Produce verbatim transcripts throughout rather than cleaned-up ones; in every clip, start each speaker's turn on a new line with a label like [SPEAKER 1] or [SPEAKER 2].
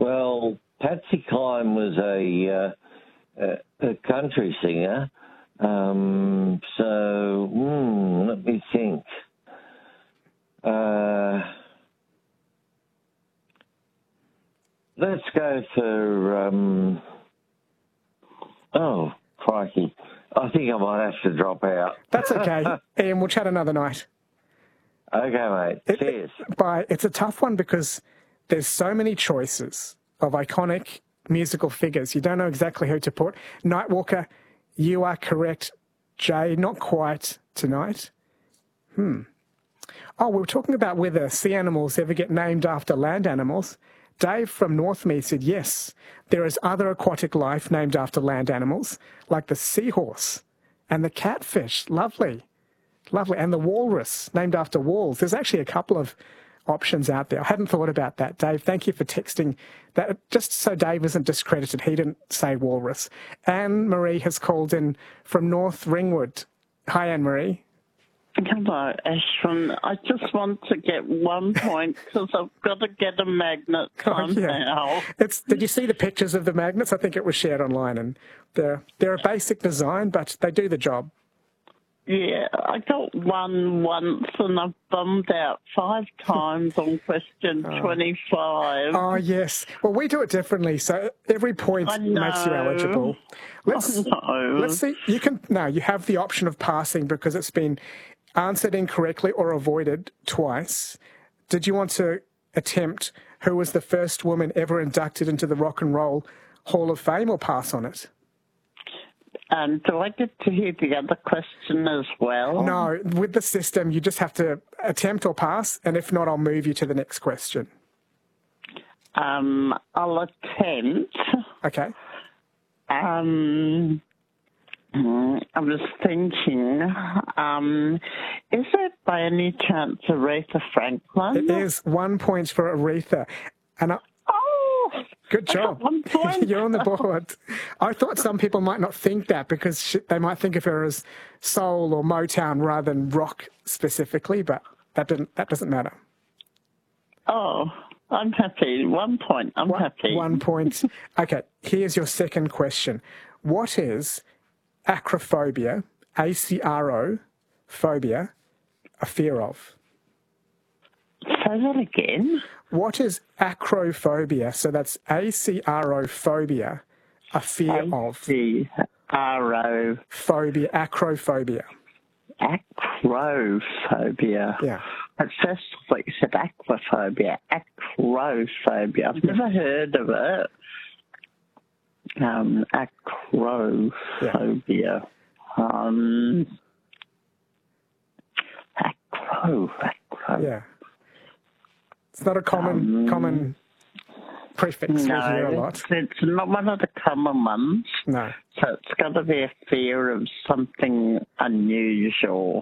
[SPEAKER 1] well, Patsy Cline was a, uh, a, a country singer. Um, so, mm, let me think. Uh, let's go for, um, oh, crikey. I think I might have to drop out.
[SPEAKER 2] That's okay. Ian, we'll chat another night.
[SPEAKER 1] Okay, mate.
[SPEAKER 2] It,
[SPEAKER 1] Cheers.
[SPEAKER 2] But it's a tough one because there's so many choices of iconic musical figures. You don't know exactly who to put. Nightwalker, you are correct. Jay, not quite tonight. Hmm. Oh, we were talking about whether sea animals ever get named after land animals. Dave from Northmead said, yes, there is other aquatic life named after land animals, like the seahorse and the catfish. Lovely. Lovely. And the walrus, named after walls. There's actually a couple of options out there. I hadn't thought about that. Dave, thank you for texting that. Just so Dave isn't discredited, he didn't say walrus. Anne-Marie has called in from North Ringwood. Hi, Anne-Marie.
[SPEAKER 3] Hello, Ashwin. I just want to get one point because I've got to get a magnet somehow.
[SPEAKER 2] Oh, yeah. It's, did you see the pictures of the magnets? I think it was shared online, and they're, they're a basic design, but they do the job.
[SPEAKER 3] Yeah, I got one once and I've bummed out five times on question
[SPEAKER 2] oh.
[SPEAKER 3] twenty-five.
[SPEAKER 2] Oh, yes. Well, we do it differently, so every point makes you eligible. Let's,
[SPEAKER 3] oh, no.
[SPEAKER 2] let's see. You can, no, you have the option of passing because it's been answered incorrectly or avoided twice. Did you want to attempt who was the first woman ever inducted into the Rock and Roll Hall of Fame or pass on it?
[SPEAKER 3] Um, do I get to hear the other question as well?
[SPEAKER 2] No, with the system, you just have to attempt or pass, and if not, I'll move you to the next question.
[SPEAKER 3] Um, I'll attempt.
[SPEAKER 2] Okay.
[SPEAKER 3] Um, I was thinking, um, is it by any chance Aretha Franklin?
[SPEAKER 2] It is one point for Aretha. And I,
[SPEAKER 3] oh,
[SPEAKER 2] good job.
[SPEAKER 3] One point.
[SPEAKER 2] You're on the board. I thought some people might not think that because she, they might think of her as soul or Motown rather than rock specifically, but that didn't. That doesn't matter.
[SPEAKER 3] Oh, I'm happy. One point. I'm
[SPEAKER 2] one,
[SPEAKER 3] happy.
[SPEAKER 2] One point. Okay, here's your second question. What is acrophobia, A C R O, phobia, a fear of?
[SPEAKER 3] Say that again.
[SPEAKER 2] What is acrophobia? So that's A C R O, phobia, a fear of.
[SPEAKER 3] A C R O.
[SPEAKER 2] Phobia, acrophobia.
[SPEAKER 3] Acrophobia.
[SPEAKER 2] Yeah.
[SPEAKER 3] At first I thought you said aquaphobia. Acrophobia. I've never heard of it. Um, acrophobia. Yeah. Um, acro, acro.
[SPEAKER 2] Yeah. It's not a common um, common prefix
[SPEAKER 3] no,
[SPEAKER 2] we hear a lot.
[SPEAKER 3] It's not one of the common ones.
[SPEAKER 2] No.
[SPEAKER 3] So it's got to be a fear of something unusual.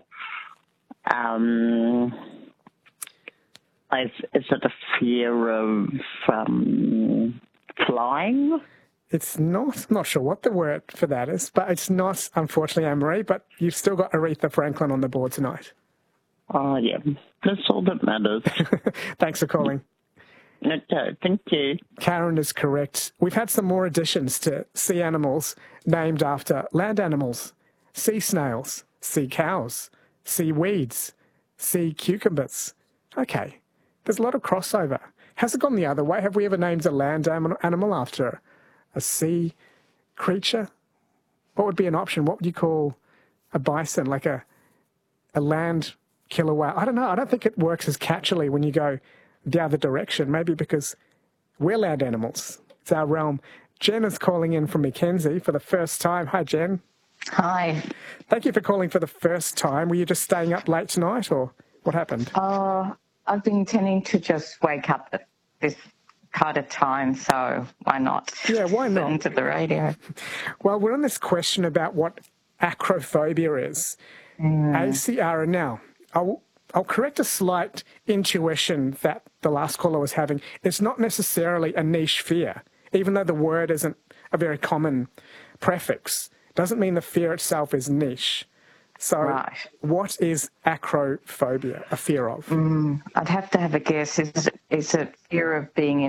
[SPEAKER 3] Um, is, is it a fear of um, flying?
[SPEAKER 2] It's not. I'm not sure what the word for that is, but it's not, unfortunately, Anne-Marie, but you've still got Aretha Franklin on the board tonight.
[SPEAKER 3] Oh, yeah. That's all that matters.
[SPEAKER 2] Thanks for calling.
[SPEAKER 3] Okay, thank you.
[SPEAKER 2] Karen is correct. We've had some more additions to sea animals named after land animals. Sea snails, sea cows, sea weeds, sea cucumbers. Okay, there's a lot of crossover. Has it gone the other way? Have we ever named a land animal after a sea creature? What would be an option? What would you call a bison, like a a land killer whale? I don't know. I don't think it works as catchily when you go the other direction, maybe because we're land animals. It's our realm. Jen is calling in from Mackenzie for the first time. Hi, Jen.
[SPEAKER 4] Hi.
[SPEAKER 2] Thank you for calling for the first time. Were you just staying up late tonight, or what happened?
[SPEAKER 4] Uh, I've been tending to just wake up at this kind of time, so why not?
[SPEAKER 2] Yeah, why not?
[SPEAKER 4] Listen to the radio.
[SPEAKER 2] Well, we're on this question about what acrophobia is. Mm. A C R. Now, I'll, I'll correct a slight intuition that the last caller was having. It's not necessarily a niche fear, even though the word isn't a very common prefix. Doesn't mean the fear itself is niche. So right. What is acrophobia, a fear of?
[SPEAKER 4] Mm, I'd have to have a guess. Is it, is it fear of being in